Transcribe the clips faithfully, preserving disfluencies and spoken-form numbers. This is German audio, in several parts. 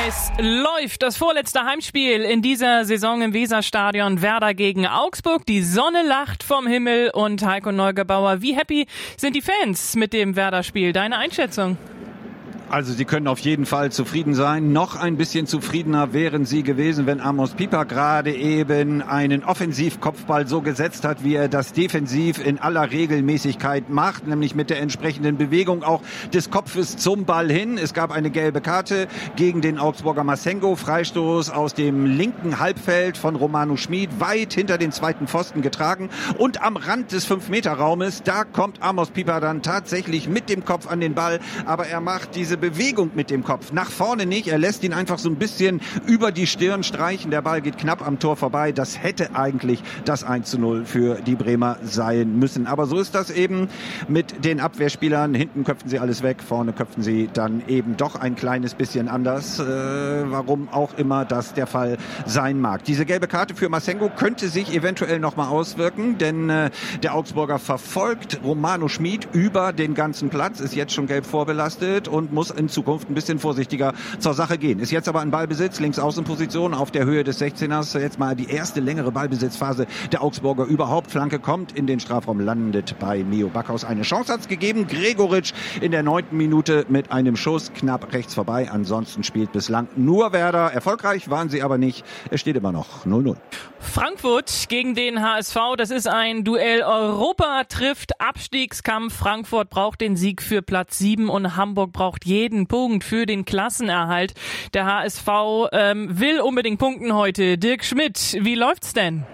Es läuft das vorletzte Heimspiel in dieser Saison im Weserstadion. Werder gegen Augsburg. Die Sonne lacht vom Himmel und Heiko Neugebauer. Wie happy sind die Fans mit dem Werder-Spiel? Deine Einschätzung? Also sie können auf jeden Fall zufrieden sein. Noch ein bisschen zufriedener wären sie gewesen, wenn Amos Pieper gerade eben einen Offensivkopfball so gesetzt hat, wie er das defensiv in aller Regelmäßigkeit macht, nämlich mit der entsprechenden Bewegung auch des Kopfes zum Ball hin. Es gab eine gelbe Karte gegen den Augsburger Massengo. Freistoß aus dem linken Halbfeld von Romano Schmid, weit hinter den zweiten Pfosten getragen. Und am Rand des fünf Meter Raumes, da kommt Amos Pieper dann tatsächlich mit dem Kopf an den Ball. Aber er macht diese Bewegung mit dem Kopf nach vorne nicht. Er lässt ihn einfach so ein bisschen über die Stirn streichen. Der Ball geht knapp am Tor vorbei. Das hätte eigentlich das eins zu null für die Bremer sein müssen. Aber so ist das eben mit den Abwehrspielern. Hinten köpfen sie alles weg, vorne köpfen sie dann eben doch ein kleines bisschen anders. Äh, warum auch immer das der Fall sein mag. Diese gelbe Karte für Massengo könnte sich eventuell nochmal auswirken, denn äh, der Augsburger verfolgt Romano Schmid über den ganzen Platz, ist jetzt schon gelb vorbelastet und muss in Zukunft ein bisschen vorsichtiger zur Sache gehen. Ist jetzt aber in Ballbesitz, Linksaußenposition auf der Höhe des sechzehners. Jetzt mal die erste längere Ballbesitzphase der Augsburger überhaupt. Flanke kommt in den Strafraum, landet bei Mio Backhaus. Eine Chance hat's gegeben. Gregoritsch in der neunten Minute mit einem Schuss knapp rechts vorbei. Ansonsten spielt bislang nur Werder. Erfolgreich waren sie aber nicht. Es steht immer noch null null. Frankfurt gegen den H S V. Das ist ein Duell. Europa trifft Abstiegskampf. Frankfurt braucht den Sieg für Platz sieben und Hamburg braucht jeden Punkt für den Klassenerhalt. Der H S V ähm, will unbedingt punkten heute. Dirk Schmidt, wie läuft's denn?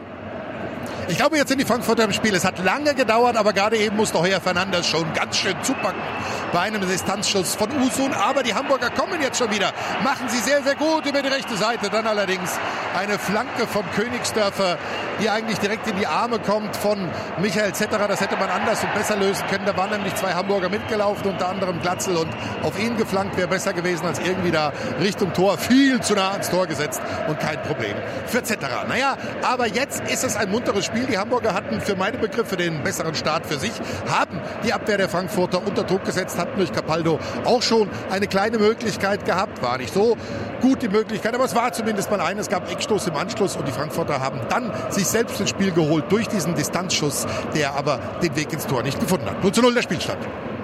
Ich glaube, jetzt sind die Frankfurter im Spiel. Es hat lange gedauert, aber gerade eben musste Heuer Fernandes schon ganz schön zupacken bei einem Distanzschuss von Usun. Aber die Hamburger kommen jetzt schon wieder. Machen sie sehr, sehr gut über die rechte Seite. Dann allerdings eine Flanke von Königsdörfer, die eigentlich direkt in die Arme kommt von Michael Zetterer. Das hätte man anders und besser lösen können. Da waren nämlich zwei Hamburger mitgelaufen, unter anderem Glatzel, und auf ihn geflankt wäre besser gewesen als irgendwie da Richtung Tor. Viel zu nah ans Tor gesetzt und kein Problem für Zetterer. Naja, aber jetzt ist es ein munteres Spiel. Die Hamburger hatten für meine Begriffe den besseren Start für sich, haben die Abwehr der Frankfurter unter Druck gesetzt, hatten durch Capaldo auch schon eine kleine Möglichkeit gehabt. War nicht so gut die Möglichkeit, aber es war zumindest mal eine. Es gab Eckstoß im Anschluss und die Frankfurter haben dann sich selbst ins Spiel geholt durch diesen Distanzschuss, der aber den Weg ins Tor nicht gefunden hat. null zu null der Spielstand.